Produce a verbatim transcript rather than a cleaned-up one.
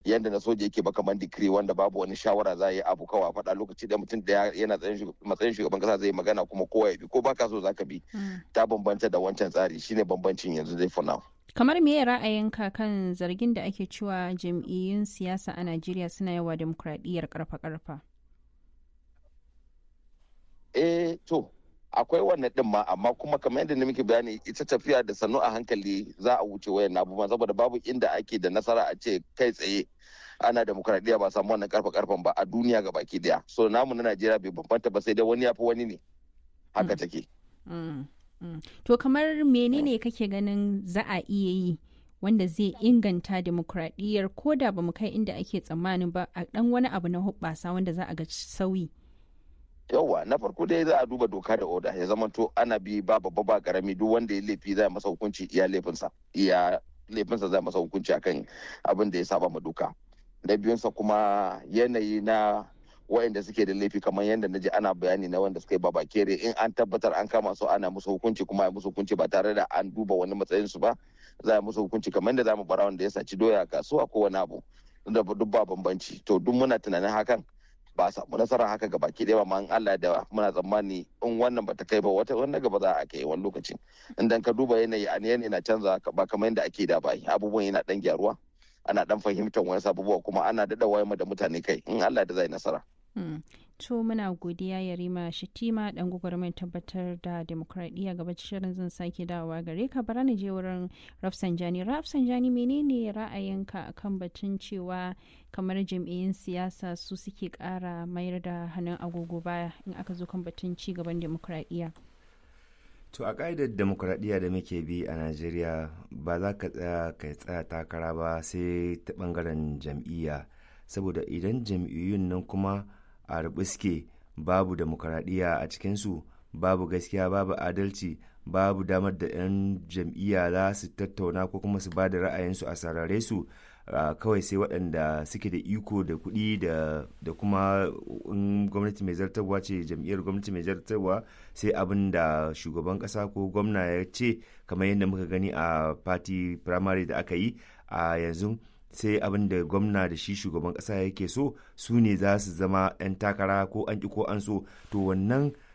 yanda na soja yake ba kamar decree wanda babu wani shawara za yi abu kawai faɗa lokaci da mutum da yana matsayin shugaban kasa zai magana kuma kowa ya bi ko baka so zaka bi ta bambanta da wancan tsari shine bambancin yanzu dai for now. Kamar me ra'ayinka kan zargin da ake cewa jam'iyyun siyasa a Najeriya suna yawa demokradiyyar karfa-karfa? Eh to akwai wannan din ma amma kuma kamar yadda muke bayani ita tafiya da sannu a hankali za a wuce wayan abubuwan saboda babu inda ake da nasara a ce kai tsaye ana demokradiyya ba samu wannan karfa karfan ba a duniya ga baki daya so namu na Najeriya bai bambanta ba sai dai wani ya fi wani ne haka take. To kamar menene kake ganin za a iya yi wanda zai inganta demokradiyyar ko da ba mu kai inda ake tsammanin ba a dan wani abu na hubbasa wanda za a ga sauyi? Yawwa na farko dai za a duba doka da oda ya zama to ana bi ba babba ba karami duk wanda ya laifi za masa hukunci iya laifinsa iya laifinsa za masa hukunci akan abin da ya saba ma doka. Na biyunsa kuma yanayi na waɗanda suke da laifi kamar yadda na ji ana bayani na wanda suka yi babakere in an tabbatar an kama su ana musu hukunci kuma ya musu hukunci ba tare da an duba wani matsayin su ba za a musu hukunci kamar yadda za mu bara wanda ya saci doya kasuwa ko wani abu da duk ba bambanci to duk muna tunanin hakan ba a samu nasara haka ga baki ɗaya ma in Allah da muna tsammani in wannan bata kai ba wata wannan gaba za a kai wani lokacin idan ka duba yanayi a yanayi na canza ba kamar yadda ake da ba abubuwan yana dan gyaruwa ana dan fahimtar wani abubuwa kuma ana daɗa wayar da mutane kai in Allah da zai nasara. To muna godiya Yarima Shatima dan gwagwarmayar tabbatar da demokradiyya gaba shirin zan sake dawowa gare ka bara na je wurin Rafsanjani. Rafsanjani menene ra'ayinka akan batun cewa kamar jam'iyyun siyasa su suke kara mayar da hannun agogo baya in aka zo kan batun ci gaban demokradiyya? To a ƙa'idar demokradiyya da muke bi a Najeriya ba za ka tsaya ka tsaya takara ba sai ta ɓangaren jam'iyya saboda idan jam'iyyun nan kuma a rubuske babu demokradiyya a cikinsu babu gaskiya babu adalci babu damar da 'yan jam'iyya za su tattauna ko kuma su ba da ra'ayinsu a sarare su kawai sai waɗanda suke da iko da kuɗi da kuma in gwamnati mai zartarwa ce jam'iyyar gwamnati mai zartarwa sai abin da shugaban ƙasa ko gwamna ya ce kamar yadda muka gani a party primary da aka yi a yanzu sai abin da gwamna da shi shugaban kasa yake so su ne za su zama 'yan takara ko an ki ko an so to wannan